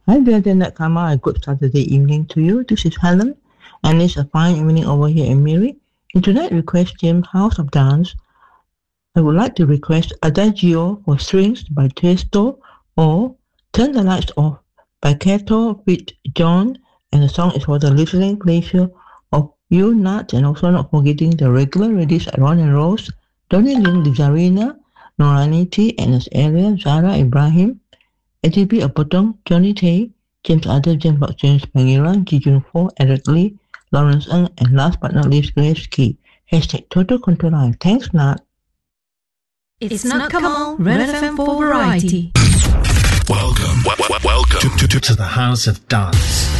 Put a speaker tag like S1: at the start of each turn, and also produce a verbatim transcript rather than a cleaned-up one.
S1: Hi there, Janet Kama. A good Saturday evening to you. This is Helen, and it's a fine evening over here in Miri. In tonight's request Jam House of Dance, I would like to request Adagio for Strings by Tiesto or Turn the Lights Off by Kato with John, and the song is for the listening pleasure of you, Nat, and also not forgetting the regular ladies Ron and Rose, Donnie Lynn, Zarina, Norani T, Anas Area, Zara Ibrahim, A J B Apotong, Johnny Tay, James Arthur, James Box, James Pangeran, Ji Jun Fo, Eric Lee, Lawrence Ng, and last but not least, Grace Key. Hashtag Total Control Line. Thanks, Nat.
S2: It's Nat Kamal, Red F M for Variety.
S3: Welcome, w- w- welcome to, to, to, to the House of Dance.